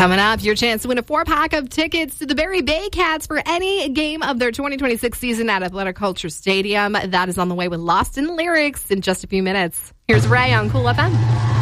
Coming up, your chance to win a 4-pack of tickets to the Barry Bay Cats for any game of their 2026 season at Athletic Culture Stadium. That is on the way with Lost in Lyrics in just a few minutes. Here's Ray on Cool FM.